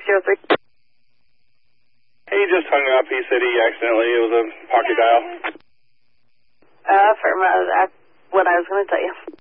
603. He just hung up. He said he accidentally, it was a pocket dial. Affirmative. That's what I was going to tell you.